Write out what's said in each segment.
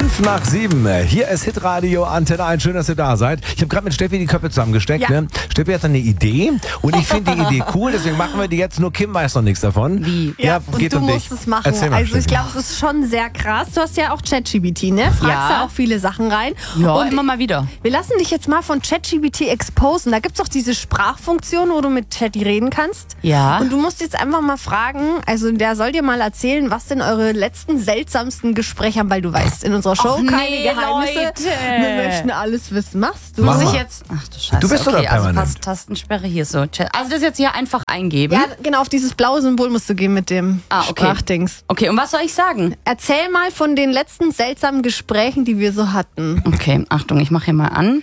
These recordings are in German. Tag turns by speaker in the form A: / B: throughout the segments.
A: 5:05. Hier ist Hitradio Antenne 1. Schön, dass ihr da seid. Ich habe gerade mit Steffi die Köpfe zusammengesteckt.
B: Ja.
A: Ne? Steffi hat eine Idee und ich finde die Idee cool, deswegen machen wir die jetzt. Nur Kim weiß noch nichts davon.
C: Wie?
B: Ja,
A: geht
B: und du
A: um dich.
B: musst es machen.
A: Erzähl mal,
B: Also ich
A: Steffi.
B: glaube, es ist schon sehr krass. Du hast ja auch ChatGPT, ne? Fragst
C: Ja.
B: da auch viele Sachen rein.
C: Ja,
B: und
C: immer mal wieder.
B: wir lassen dich jetzt mal von ChatGPT exposen. Da gibt es doch diese Sprachfunktion, wo du mit Chatty reden kannst.
C: Ja.
B: Und du musst jetzt einfach mal fragen, also der soll dir mal erzählen, was denn eure letzten seltsamsten Gespräche haben, weil du weißt, in unserer Show
C: Och,
B: keine
C: nee,
B: Geheimnisse.
C: Leute.
B: Wir möchten alles wissen. Machst du?
A: Mach
C: Muss
A: mal.
C: ich jetzt. Ach du Scheiße.
A: Du bist doch
C: okay,
A: da
C: also
A: permanent.
C: Tastensperre hier so. Also das jetzt hier einfach eingeben.
B: Ja, genau, auf dieses blaue Symbol musst du gehen mit dem
C: Okay.
B: Sprachdings.
C: Okay, und was soll ich sagen?
B: Erzähl mal von den letzten seltsamen Gesprächen, die wir so hatten.
C: Okay, Achtung, ich mache hier mal an.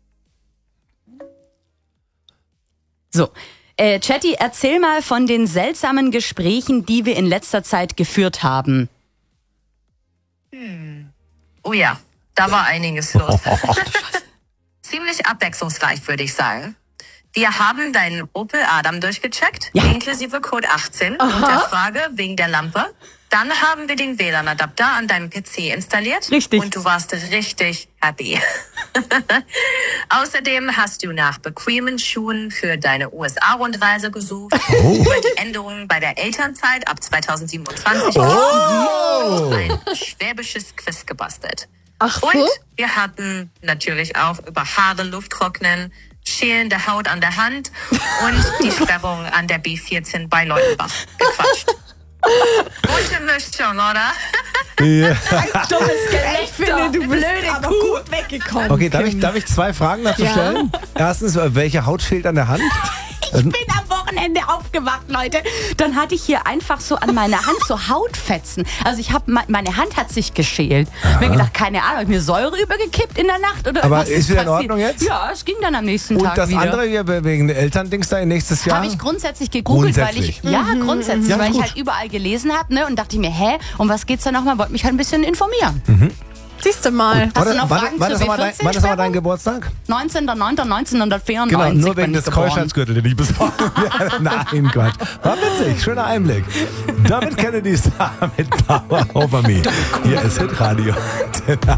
C: So. Chatty, erzähl mal von den seltsamen Gesprächen, die wir in letzter Zeit geführt haben.
D: Oh ja, da war einiges los. Ziemlich abwechslungsreich, würde ich sagen. Wir haben deinen Opel Adam durchgecheckt,
C: Ja.
D: inklusive Code 18 und der Frage wegen der Lampe. Dann haben wir den WLAN-Adapter an deinem PC installiert.
C: Richtig.
D: Und du warst richtig happy. Außerdem hast du nach bequemen Schuhen für deine USA-Rundreise gesucht, über die Änderungen bei der Elternzeit ab 2027 und ein schwäbisches Quiz gebastelt.
B: Ach
D: Und
B: so?
D: wir hatten natürlich auch über Haare, Lufttrocknen, schälende Haut an der Hand und die Sperrung an der B14 bei Leutenbach gequatscht. Gute Mischung, oder?
B: Ich finde, du bist aber gut weggekommen.
A: Okay, darf ich zwei Fragen dazu
B: Ja.
A: stellen? Erstens, welche Haut fehlt an der Hand?
C: Ich bin am Wochenende aufgewacht, Leute. Dann hatte ich hier einfach so an meiner Hand so Hautfetzen. Also ich habe meine Hand hat sich geschält. Mir gedacht, keine Ahnung, hab ich mir Säure übergekippt in der Nacht oder
A: Aber
C: was
A: ist wieder in
C: passiert?
A: Ordnung jetzt?
C: Ja, es ging dann am nächsten
A: Und
C: Tag
A: das
C: wieder.
A: andere hier wegen Elterndings da nächstes Jahr?
C: Habe ich grundsätzlich gegoogelt,
A: Grundsätzlich.
C: weil ich grundsätzlich,
A: Ja,
C: weil ich
A: gut.
C: halt überall gelesen habe, ne, und dachte ich mir, um was geht's da nochmal? Wollte mich halt ein bisschen informieren.
B: Siehst du mal.
C: Hast du noch Fragen
A: wann
C: zur
A: ist aber wann ist aber dein Geburtstag?
C: 19.09.1994.
A: Genau, nur
C: bin
A: wegen
C: ich
A: des
C: geboren.
A: Keuschheitsgürtels, den ich besorgen werde. Nein, Gott. War witzig, schöner Einblick. David Kennedy ist da mit Power Over Me. Hier ist Hitradio.